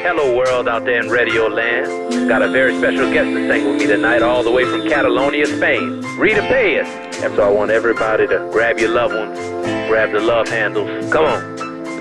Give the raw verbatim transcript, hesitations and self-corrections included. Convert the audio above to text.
Hello world out there in radio land. Got a very special guest to sing with me tonight, all the way from Catalonia, Spain. Rita Payas. And so I want everybody to grab your loved ones, grab the love handles. Come on.